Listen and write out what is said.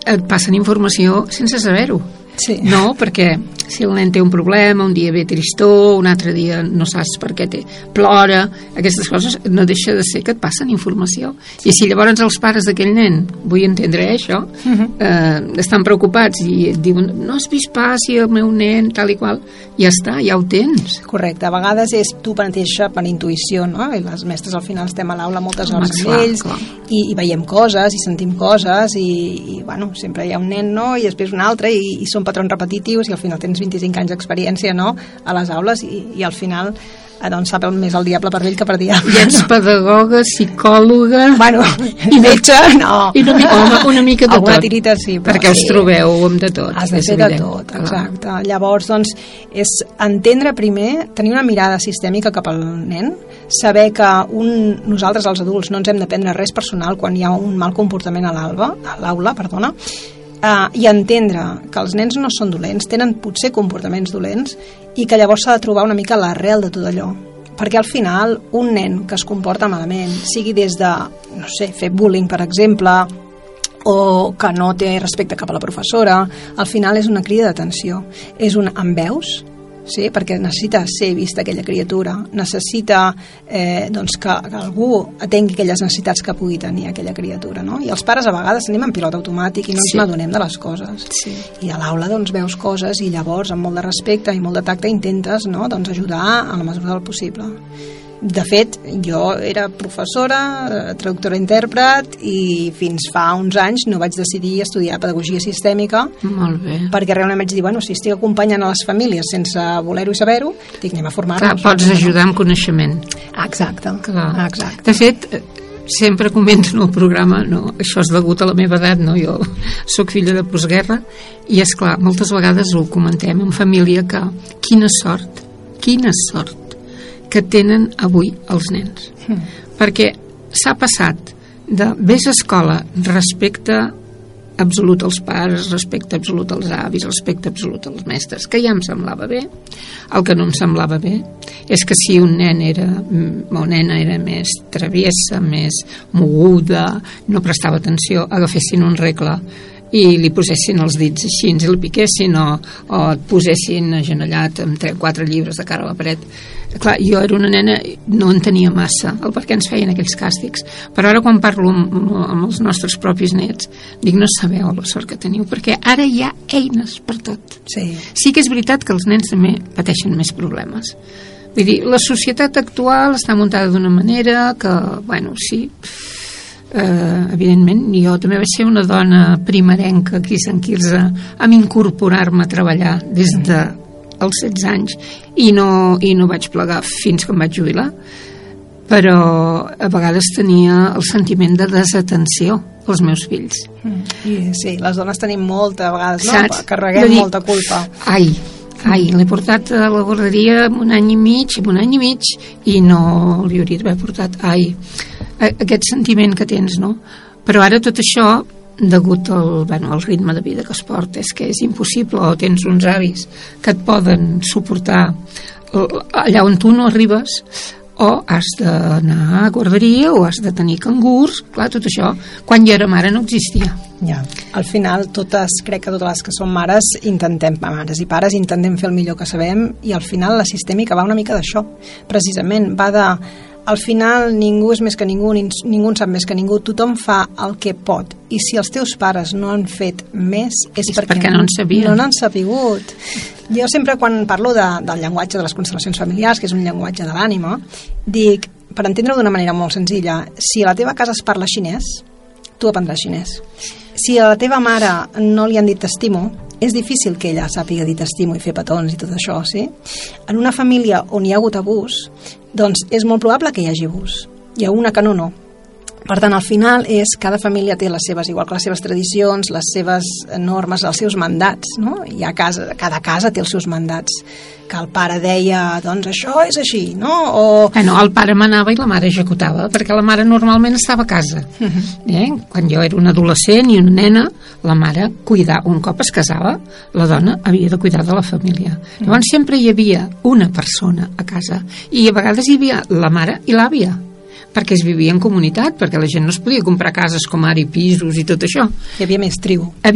et passen informació sense saber-ho. Sí. No, perquè si el nen té un problema, un dia ve tristor, un altre dia no saps per què plora, aquestes coses no deixa de ser que et passen informació. I si llavors els pares d'aquell nen, vull entendre això, estan preocupats i et diuen, no has vist pas si el meu nen tal i qual, ja està, ja ho tens. Correcte, a vegades és tu mateixa per intuïció, no? I les mestres al final estem a l'aula moltes hores amb ells i veiem coses i sentim coses i bueno, sempre hi ha un nen, no? I després un altre i són patrons repetitius i al final tens 25 anys d'experiència, no?, a les aules i al final doncs sap més el diable per vell que per diable. I ets pedagoga, psicòloga... Bueno, i metge, no. I una mica de tot. Alguna tirita sí. Perquè us trobeu amb de tot. Has de fer de tot, exacte. Llavors, doncs, és entendre primer, tenir una mirada sistèmica cap al nen, saber que nosaltres, els adults, no ens hem de prendre res personal quan hi ha un mal comportament a l'aula, i entendre que els nens no són dolents, tenen potser comportaments dolents i que llavors s'ha de trobar una mica l'arrel de tot allò. Perquè al final un nen que es comporta malament, sigui des de, no sé, fer bullying, per exemple, o que no té respecte cap a la professora, al final és una crida d'atenció. És un em veus? Sí, perquè necessita ser vista aquella criatura, necessita doncs que algú atengui aquelles necessitats que pugui tenir aquella criatura, no? I els pares a vegades anem en pilot automàtic i no ens n'adonem de les coses. Sí. I a l'aula doncs veus coses i llavors amb molt de respecte i molt de tacte intentes, no?, doncs ajudar a la mesura del possible. De fet, jo era professora, traductora-intèrpret i fins fa uns anys no vaig decidir estudiar pedagogia sistèmica. Molt bé. Perquè realment vaig dir, bueno, si estic acompanyant a les famílies sense voler-ho i saber-ho, dic, anem a formar-nos. Clar, pots ajudar amb coneixement. Exacte. Exacte. De fet, sempre comento en el programa, no, això és degut a la meva edat, no? Jo sóc filla de postguerra i és clar, moltes vegades ho comentem en família que quina sort que tenen avui els nens. Perquè s'ha passat de vés a escola, respecte absolut als pares, respecte absolut als avis, respecte absolut als mestres, que ja em semblava bé. El que no em semblava bé és que si un nen o nena era més traviessa, més moguda, no prestava atenció, agafessin un regle i li posessin els dits així, i li piquessin o et posessin agenollat amb 3-4 llibres de cara a la paret. Clar, jo era una nena, no entenia massa el per què ens feien aquells càstigs, però ara quan parlo amb els nostres propis nets dic, no sabeu la sort que teniu, perquè ara hi ha eines per tot. Sí que és veritat que els nens també pateixen més problemes. Vull dir, la societat actual està muntada d'una manera que, bueno, sí, evidentment jo també vaig ser una dona primerenca aquí a Sant Quirze amb incorporar-me a treballar des dels 16 anys i no vaig plegar fins que em vaig jubilar, però a vegades tenia el sentiment de desatenció als meus fills. Sí, les dones tenim molta, a vegades, no? Carreguem molta culpa. Ai, l'he portat a la guarderia un any i mig i no li hauria d'haver portat. Aquest sentiment que tens, no? Però ara tot això, degut al ritme de vida que es porta, és que és impossible, o tens uns avis que et poden suportar allà on tu no arribes, o has d'anar a guarderia o has de tenir cangurs. Clar, tot això quan jo era mare no existia. Ja. Al final crec que totes les que som mares mares i pares intentem fer el millor que sabem, i al final la sistèmica va una mica d'això, precisament va de al final ningú és més que ningú, ningú en sap més que ningú, tothom fa el que pot, i si els teus pares no han fet més és perquè no en sabien. No n'han sapigut. Jo sempre quan parlo del llenguatge de les constel·lacions familiars, que és un llenguatge de l'ànima, dic, per entendre-ho d'una manera molt senzilla, si a la teva casa es parla xinès, tu aprendràs xinès. Si a la teva mare no li han dit t'estimo, és difícil que ella sàpiga dir t'estimo i fer petons i tot això, sí? En una família on hi ha hagut abús, doncs és molt probable que hi hagi abús. Hi ha una que no. Per tant, al final cada família té les seves, igual que les seves tradicions, les seves normes, els seus mandats, no? Cada casa té els seus mandats, que el pare deia, doncs això és així, no? El pare manava i la mare executava, perquè la mare normalment estava a casa. Quan jo era una adolescent i una nena, la mare cuidava, un cop es casava, la dona havia de cuidar de la família. Llavors sempre hi havia una persona a casa, i a vegades hi havia la mare i l'àvia, perquè es vivia en comunitat, perquè la gent no es podia comprar cases com ara i pisos i tot això. Hi havia més tribu.